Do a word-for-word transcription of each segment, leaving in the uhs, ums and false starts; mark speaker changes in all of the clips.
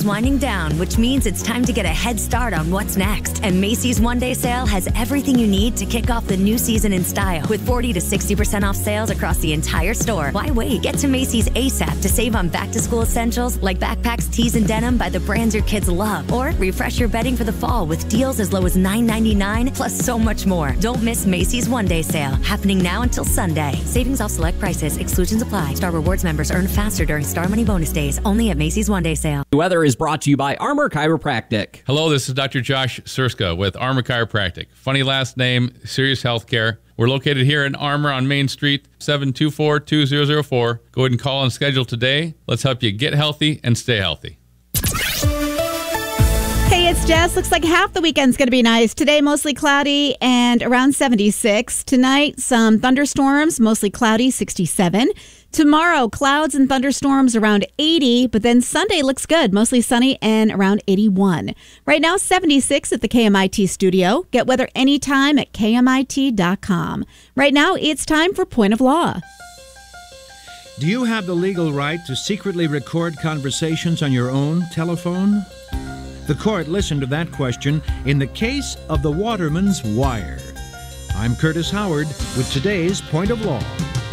Speaker 1: is winding down, which means it's time to get a head start on what's next. And Macy's One Day Sale has everything you need to kick off the new season in style with forty to sixty percent off sales across the entire store. Why wait? Get to Macy's ASAP to save on back-to-school essentials like backpacks, tees, and denim by the brands your kids love. Or refresh your bedding for the fall with deals as low as nine ninety-nine, plus so much more. Don't miss Macy's One Day Sale, happening now until Sunday. Savings off select prices. Exclusions apply. Star Rewards members earn faster during Star Money bonus days. Only at Macy's One Day Sale.
Speaker 2: The weather is brought to you by Armor Chiropractic.
Speaker 3: Hello, this is Doctor Josh Surska with Armor Chiropractic. Funny last name, Serious Healthcare. We're located here in Armor on Main Street, seven two four, two zero zero four. Go ahead and call and schedule today. Let's help you get healthy and stay healthy.
Speaker 4: Hey, it's Jess. Looks like half the weekend's going to be nice. Today, mostly cloudy and around seventy-six. Tonight, some thunderstorms, mostly cloudy, sixty-seven. Tomorrow, clouds and thunderstorms around eighty, but then Sunday looks good, mostly sunny and around eighty-one. Right now, seventy-six at the K M I T studio. Get weather anytime at K M I T dot com. Right now, it's time for Point of Law.
Speaker 5: Do you have the legal right to secretly record conversations on your own telephone? The court listened to that question in the case of the Waterman's Wire. I'm Curtis Howard with today's Point of Law.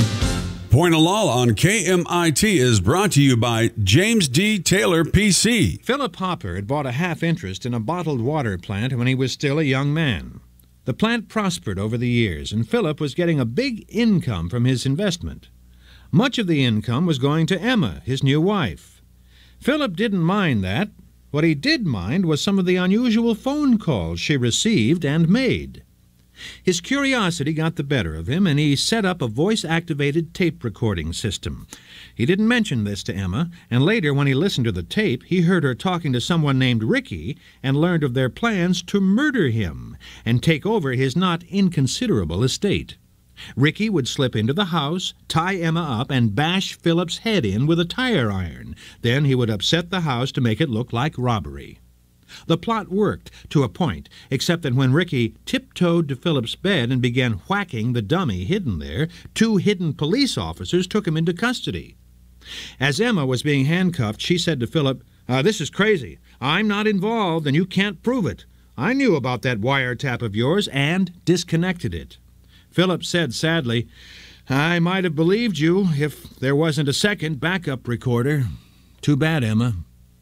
Speaker 6: Point of Law on K M I T is brought to you by James D. Taylor, P C.
Speaker 5: Philip Hopper had bought a half interest in a bottled water plant when he was still a young man. The plant prospered over the years, and Philip was getting a big income from his investment. Much of the income was going to Emma, his new wife. Philip didn't mind that. What he did mind was some of the unusual phone calls she received and made. His curiosity got the better of him, and he set up a voice-activated tape recording system. He didn't mention this to Emma, and later when he listened to the tape, he heard her talking to someone named Ricky and learned of their plans to murder him and take over his not inconsiderable estate. Ricky would slip into the house, tie Emma up, and bash Philip's head in with a tire iron. Then he would upset the house to make it look like robbery. The plot worked to a point, except that when Ricky tiptoed to Philip's bed and began whacking the dummy hidden there, two hidden police officers took him into custody. As Emma was being handcuffed, she said to Philip, uh, "This is crazy. I'm not involved, and you can't prove it. I knew about that wiretap of yours and disconnected it." Philip said sadly, "I might have believed you if there wasn't a second backup recorder. Too bad, Emma."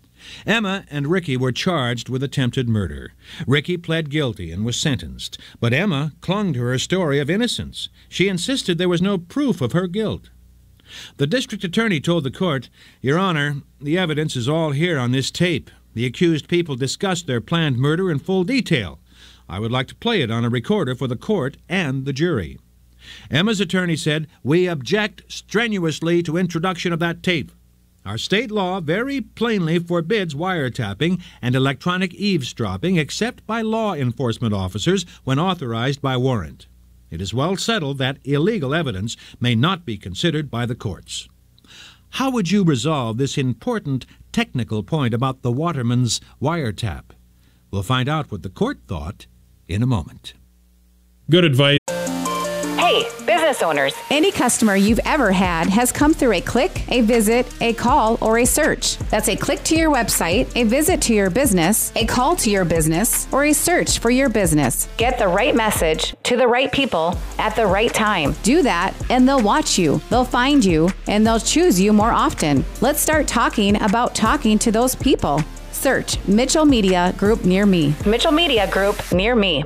Speaker 5: Emma and Ricky were charged with attempted murder. Ricky pled guilty and was sentenced, but Emma clung to her story of innocence. She insisted there was no proof of her guilt. The district attorney told the court, "Your Honor, the evidence is all here on this tape. The accused people discussed their planned murder in full detail. I would like to play it on a recorder for the court and the jury." Emma's attorney said, "We object strenuously to introduction of that tape. Our state law very plainly forbids wiretapping and electronic eavesdropping except by law enforcement officers when authorized by warrant. It is well settled that illegal evidence may not be considered by the courts." How would you resolve this important technical point about the Waterman's wiretap? We'll find out what the court thought in a moment.
Speaker 7: Good advice.
Speaker 8: Hey, business owners.
Speaker 9: Any customer you've ever had has come through a click, a visit, a call, or a search. That's a click to your website, a visit to your business, a call to your business, or a search for your business.
Speaker 8: Get the right message to the right people at the right time.
Speaker 9: Do that, and they'll watch you, they'll find you, and they'll choose you more often. Let's start talking about talking to those people. Search Mitchell Media Group near me.
Speaker 8: Mitchell Media Group near me.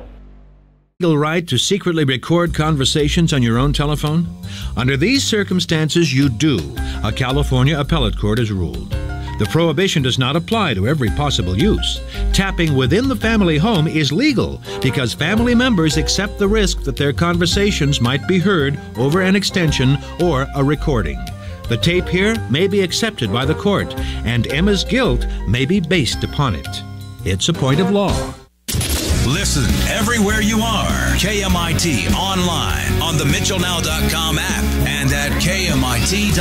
Speaker 5: Legal right to secretly record conversations on your own telephone? Under these circumstances, you do. A California appellate court has ruled. The prohibition does not apply to every possible use. Tapping within the family home is legal because family members accept the risk that their conversations might be heard over an extension or a recording. The tape here may be accepted by the court, and Emma's guilt may be based upon it. It's a point of law.
Speaker 10: Listen everywhere you are. K M I T online, on the Mitchell Now dot com app, and at K M I T dot com.